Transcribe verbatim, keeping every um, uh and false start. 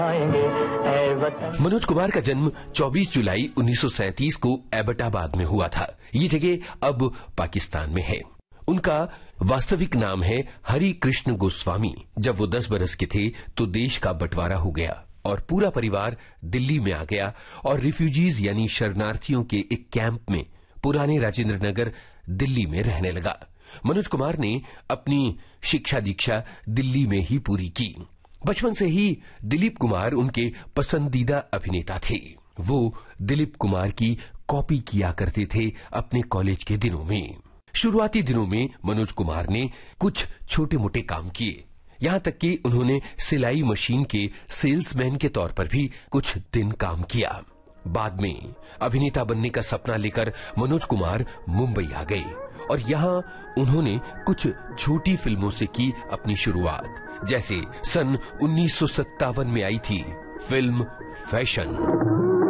मनोज कुमार का जन्म चौबीस जुलाई उन्नीस सौ सैंतीस को एबटाबाद में हुआ था। ये जगह अब पाकिस्तान में है। उनका वास्तविक नाम है हरि कृष्ण गोस्वामी। जब वो दस बरस के थे तो देश का बंटवारा हो गया और पूरा परिवार दिल्ली में आ गया और रिफ्यूजीज यानी शरणार्थियों के एक कैंप में पुराने राजेंद्र नगर दिल्ली में रहने लगा। मनोज कुमार ने अपनी शिक्षा दीक्षा दिल्ली में ही पूरी की। बचपन से ही दिलीप कुमार उनके पसंदीदा अभिनेता थे। वो दिलीप कुमार की कॉपी किया करते थे अपने कॉलेज के दिनों में। शुरुआती दिनों में मनोज कुमार ने कुछ छोटे मोटे काम किए, यहां तक कि उन्होंने सिलाई मशीन के सेल्समैन के तौर पर भी कुछ दिन काम किया। बाद में अभिनेता बनने का सपना लेकर मनोज कुमार मुंबई आ गए और यहां उन्होंने कुछ छोटी फिल्मों से की अपनी शुरुआत, जैसे सन उन्नीस सौ सत्तावन में आई थी फिल्म फैशन।